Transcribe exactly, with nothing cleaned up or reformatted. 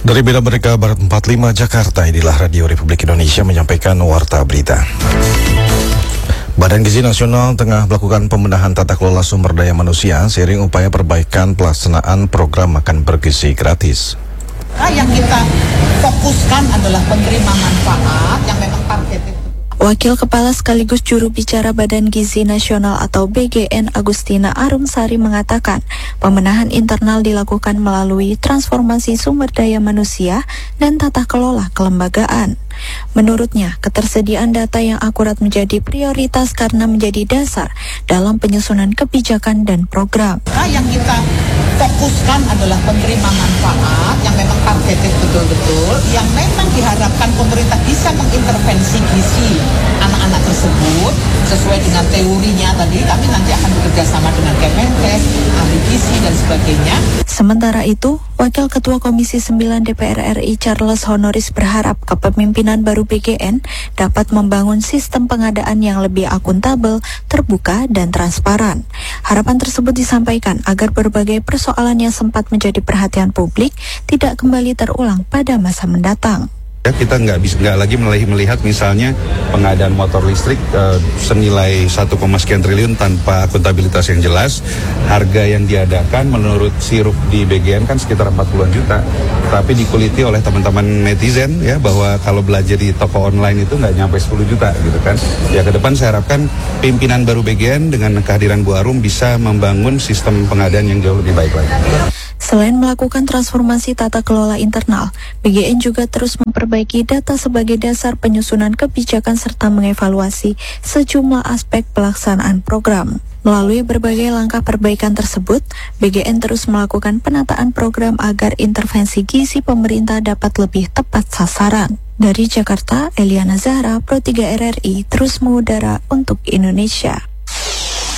Dari Medan Merdeka Barat empat puluh lima Jakarta, inilah Radio Republik Indonesia menyampaikan warta berita. Badan Gizi Nasional tengah melakukan pembenahan tata kelola sumber daya manusia seiring upaya perbaikan pelaksanaan program makan bergizi gratis. Yang kita fokuskan adalah penerima manfaat yang memang targeted. Wakil Kepala sekaligus juru bicara Badan Gizi Nasional atau B G N Agustina Arumsari mengatakan, pembenahan internal dilakukan melalui transformasi sumber daya manusia dan tata kelola kelembagaan. Menurutnya, ketersediaan data yang akurat menjadi prioritas karena menjadi dasar dalam penyusunan kebijakan dan program. Yang kita fokuskan adalah penerima manfaat yang memang targeted betul-betul, yang memang diharapkan pemerintah bisa mengintervensi gizi anak-anak tersebut sesuai dengan teorinya tadi. Kami nanti akan bekerja sama dengan Kemenkes, ahli gizi dan sebagainya. Sementara itu, Wakil Ketua Komisi sembilan D P R R I Charles Honoris berharap kepemimpinan baru B G N dapat membangun sistem pengadaan yang lebih akuntabel, terbuka, dan transparan. Harapan tersebut disampaikan agar berbagai persoalan yang sempat menjadi perhatian publik tidak kembali terulang pada masa mendatang. Ya, kita nggak bisa nggak lagi melihat misalnya pengadaan motor listrik uh, senilai satu koma sekian triliun tanpa akuntabilitas yang jelas. Harga yang diadakan menurut sirup di B G N kan sekitar empat puluhan juta, tapi dikuliti oleh teman-teman netizen ya bahwa kalau belanja di toko online itu nggak nyampe sepuluh juta gitu kan. Ya ke depan saya harapkan pimpinan baru B G N dengan kehadiran Bu Arum bisa membangun sistem pengadaan yang jauh lebih baik lagi. Selain melakukan transformasi tata kelola internal, B G N juga terus memperbaiki data sebagai dasar penyusunan kebijakan serta mengevaluasi sejumlah aspek pelaksanaan program. Melalui berbagai langkah perbaikan tersebut, B G N terus melakukan penataan program agar intervensi gizi pemerintah dapat lebih tepat sasaran. Dari Jakarta, Eliana Zahra, Pro tiga R R I, terus mengudara untuk Indonesia.